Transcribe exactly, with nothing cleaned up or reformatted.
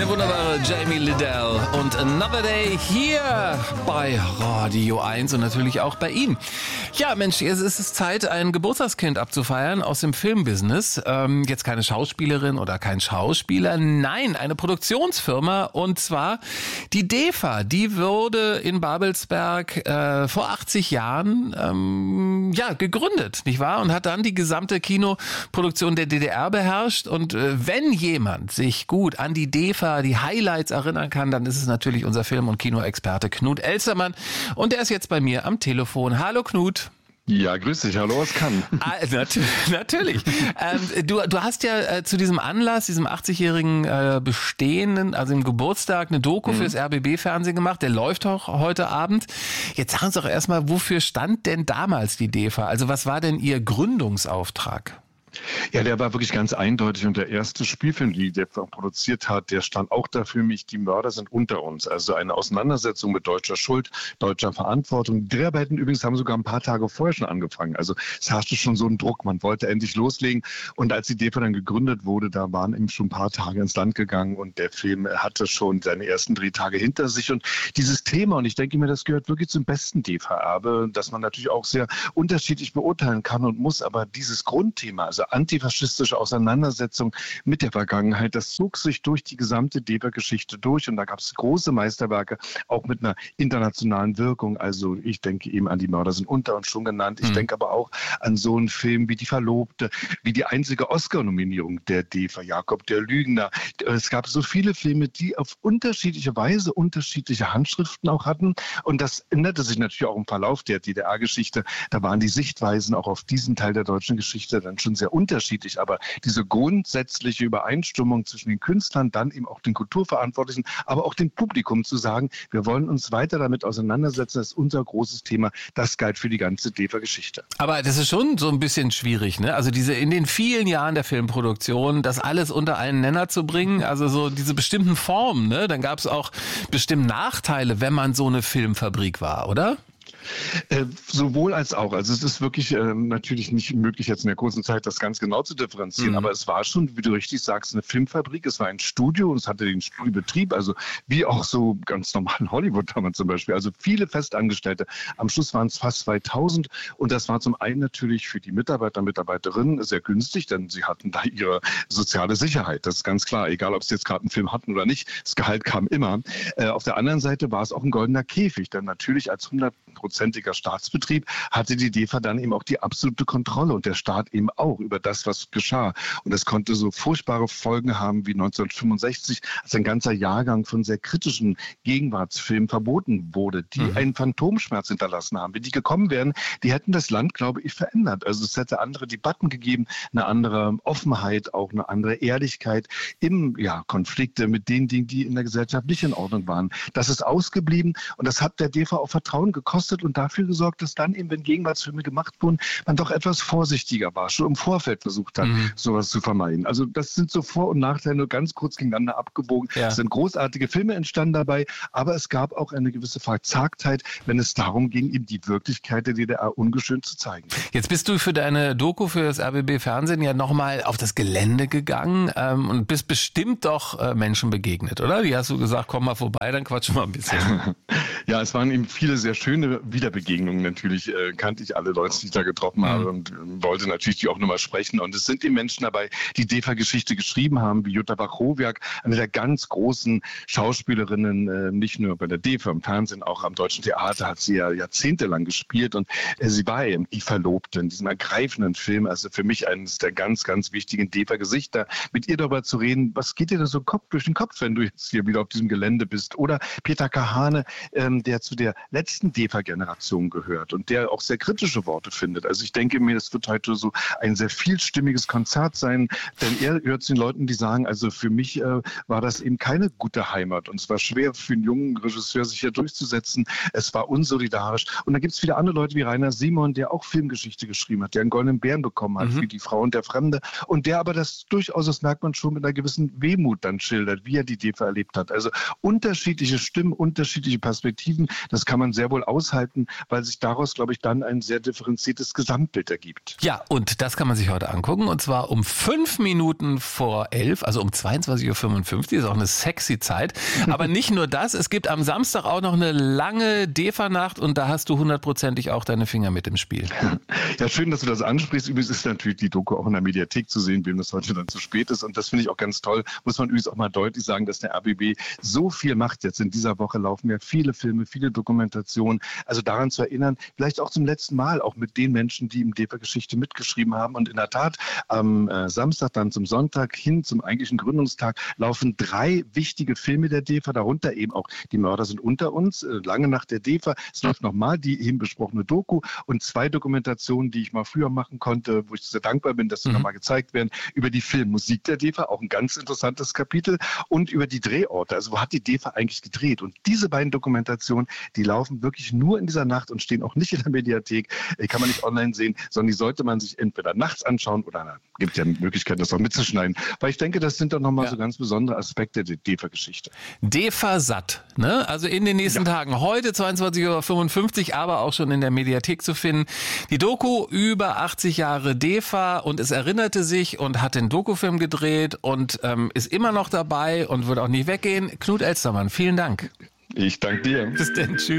Der wunderbare Jamie Liddell und Another Day hier bei Radio eins und natürlich auch bei ihm. Ja, Mensch, jetzt ist es Zeit, ein Geburtstagskind abzufeiern aus dem Filmbusiness. Ähm, jetzt keine Schauspielerin oder kein Schauspieler, nein, eine Produktionsfirma und zwar die DEFA. Die wurde in Babelsberg äh, vor achtzig Jahren ähm, ja gegründet, nicht wahr? Und hat dann die gesamte Kinoproduktion der D D R beherrscht. Und äh, wenn jemand sich gut an die DEFA, die Highlights erinnern kann, dann ist es natürlich unser Film- und Kinoexperte Knut Elstermann. Und der ist jetzt bei mir am Telefon. Hallo Knut. Ja, grüß dich, hallo, was kann? Ah, nat- natürlich. ähm, du, du hast ja äh, zu diesem Anlass, diesem achtzigjährigen äh, bestehenden, also im Geburtstag, eine Doku mhm. fürs R B B-Fernsehen gemacht. Der läuft auch heute Abend. Jetzt sagen uns doch erstmal, wofür stand denn damals die DEFA? Also was war denn ihr Gründungsauftrag? Ja, der war wirklich ganz eindeutig und der erste Spielfilm, die der produziert hat, der stand auch dafür, mich, die Mörder sind unter uns. Also eine Auseinandersetzung mit deutscher Schuld, deutscher Verantwortung. Die Dreharbeiten übrigens haben sogar ein paar Tage vorher schon angefangen. Also es herrschte schon so ein Druck, man wollte endlich loslegen. Und als die DEFA dann gegründet wurde, da waren eben schon ein paar Tage ins Land gegangen und der Film hatte schon seine ersten Drehtage hinter sich. Und dieses Thema, und ich denke mir, das gehört wirklich zum besten DEFA-Erbe, dass man natürlich auch sehr unterschiedlich beurteilen kann und muss, aber dieses Grundthema, also antifaschistische Auseinandersetzung mit der Vergangenheit, das zog sich durch die gesamte DEFA-Geschichte durch und da gab es große Meisterwerke, auch mit einer internationalen Wirkung. Also ich denke eben an die Mörder sind unter uns schon genannt. Ich mhm. denke aber auch an so einen Film wie Die Verlobte, wie die einzige Oscar-Nominierung der DEFA, Jakob der Lügner. Es gab so viele Filme, die auf unterschiedliche Weise unterschiedliche Handschriften auch hatten und das änderte sich natürlich auch im Verlauf der D D R-Geschichte. Da waren die Sichtweisen auch auf diesen Teil der deutschen Geschichte dann schon sehr unterschiedlich, aber diese grundsätzliche Übereinstimmung zwischen den Künstlern, dann eben auch den Kulturverantwortlichen, aber auch dem Publikum zu sagen, wir wollen uns weiter damit auseinandersetzen, das ist unser großes Thema, das galt für die ganze DEFA-Geschichte. Aber das ist schon so ein bisschen schwierig, ne? Also diese in den vielen Jahren der Filmproduktion, das alles unter einen Nenner zu bringen, also so diese bestimmten Formen, ne? Dann gab es auch bestimmt Nachteile, wenn man so eine Filmfabrik war, oder? Äh, sowohl als auch. Also es ist wirklich äh, natürlich nicht möglich, jetzt in der kurzen Zeit das ganz genau zu differenzieren, mhm. aber es war schon, wie du richtig sagst, eine Filmfabrik. Es war ein Studio und es hatte den Studiobetrieb, also wie auch so ganz normal in Hollywood damals zum Beispiel. Also viele Festangestellte. Am Schluss waren es fast zweitausend und das war zum einen natürlich für die Mitarbeiter und Mitarbeiterinnen sehr günstig, denn sie hatten da ihre soziale Sicherheit. Das ist ganz klar, egal ob sie jetzt gerade einen Film hatten oder nicht. Das Gehalt kam immer. Äh, auf der anderen Seite war es auch ein goldener Käfig, denn natürlich als hundertprozentiger Staatsbetrieb hatte die DEFA dann eben auch die absolute Kontrolle und der Staat eben auch über das, was geschah. Und das konnte so furchtbare Folgen haben wie neunzehnhundertfünfundsechzig, als ein ganzer Jahrgang von sehr kritischen Gegenwartsfilmen verboten wurde, die mhm. einen Phantomschmerz hinterlassen haben. Wenn die gekommen wären, die hätten das Land, glaube ich, verändert. Also es hätte andere Debatten gegeben, eine andere Offenheit, auch eine andere Ehrlichkeit im ja, Konflikte mit den Dingen, die in der Gesellschaft nicht in Ordnung waren. Das ist ausgeblieben und das hat der DEFA auch Vertrauen gekostet und dafür gesorgt, dass dann eben, wenn Gegenwartsfilme gemacht wurden, man doch etwas vorsichtiger war, schon im Vorfeld versucht hat, mhm. sowas zu vermeiden. Also das sind so Vor- und Nachteile nur ganz kurz gegeneinander abgebogen. Ja. Es sind großartige Filme entstanden dabei, aber es gab auch eine gewisse Verzagtheit, wenn es darum ging, eben die Wirklichkeit der D D R ungeschönt zu zeigen. Jetzt bist du für deine Doku für das R B B-Fernsehen ja nochmal auf das Gelände gegangen ähm, und bist bestimmt doch äh, Menschen begegnet, oder? Die hast du gesagt, komm mal vorbei, dann quatschen wir ein bisschen. Ja, es waren eben viele sehr schöne Wiederbegegnungen. Natürlich äh, kannte ich alle Leute, die ich da getroffen habe und äh, wollte natürlich die auch nochmal sprechen. Und es sind die Menschen dabei, die DEFA-Geschichte geschrieben haben, wie Jutta Bach-Hoviak, eine der ganz großen Schauspielerinnen, äh, nicht nur bei der DEFA, im Fernsehen, auch am Deutschen Theater hat sie ja jahrzehntelang gespielt. Und äh, sie war eben die Verlobte in diesem ergreifenden Film. Also für mich eines der ganz, ganz wichtigen DEFA-Gesichter. Mit ihr darüber zu reden, was geht dir da so Kopf, durch den Kopf, wenn du jetzt hier wieder auf diesem Gelände bist? Oder Peter Kahane, ähm, der zu der letzten DEFA-Generation gehört und der auch sehr kritische Worte findet. Also ich denke mir, es wird heute so ein sehr vielstimmiges Konzert sein, denn er hört zu den Leuten, die sagen, also für mich äh, war das eben keine gute Heimat und es war schwer für einen jungen Regisseur, sich hier durchzusetzen. Es war unsolidarisch. Und dann gibt es viele andere Leute wie Rainer Simon, der auch Filmgeschichte geschrieben hat, der einen Goldenen Bären bekommen hat mhm. für Die Frau und der Fremde und der aber das durchaus, das merkt man schon, mit einer gewissen Wehmut dann schildert, wie er die DEFA erlebt hat. Also unterschiedliche Stimmen, unterschiedliche Perspektiven, das kann man sehr wohl aushalten. einschalten, weil sich daraus, glaube ich, dann ein sehr differenziertes Gesamtbild ergibt. Ja, und das kann man sich heute angucken. Und zwar um fünf Minuten vor elf, also um zweiundzwanzig Uhr fünfundfünfzig. Ist auch eine sexy Zeit. Aber nicht nur das, es gibt am Samstag auch noch eine lange D E F A-Nacht und da hast du hundertprozentig auch deine Finger mit im Spiel. Ja, schön, dass du das ansprichst. Übrigens ist natürlich die Doku auch in der Mediathek zu sehen, wem das heute dann zu spät ist. Und das finde ich auch ganz toll. Muss man übrigens auch mal deutlich sagen, dass der R B B so viel macht jetzt. In dieser Woche laufen ja viele Filme, viele Dokumentationen. Also daran zu erinnern, vielleicht auch zum letzten Mal, auch mit den Menschen, die im D E F A-Geschichte mitgeschrieben haben. Und in der Tat, am äh, Samstag, dann zum Sonntag hin zum eigentlichen Gründungstag, laufen drei wichtige Filme der D E F A, darunter eben auch Die Mörder sind unter uns, äh, lange nach der D E F A. Es läuft nochmal die eben besprochene Doku und zwei Dokumentationen, die ich mal früher machen konnte, wo ich sehr dankbar bin, dass sie mhm. nochmal gezeigt werden, über die Filmmusik der D E F A, auch ein ganz interessantes Kapitel, und über die Drehorte. Also wo hat die D E F A eigentlich gedreht? Und diese beiden Dokumentationen, die laufen wirklich nur in dieser Nacht und stehen auch nicht in der Mediathek, äh, kann man nicht online sehen, sondern die sollte man sich entweder nachts anschauen oder na, gibt ja die Möglichkeit, das auch mitzuschneiden. Weil ich denke, das sind doch nochmal ja. so ganz besondere Aspekte der D E F A-Geschichte. D E F A satt, ne? Also in den nächsten ja. Tagen, heute zweiundzwanzig Uhr fünfundfünfzig, aber auch schon in der Mediathek zu finden. Die Doku über achtzig Jahre D E F A und es erinnerte sich und hat den Dokufilm gedreht und ähm, ist immer noch dabei und wird auch nicht weggehen. Knut Elstermann, vielen Dank. Ich danke dir. Bis denn, tschüss.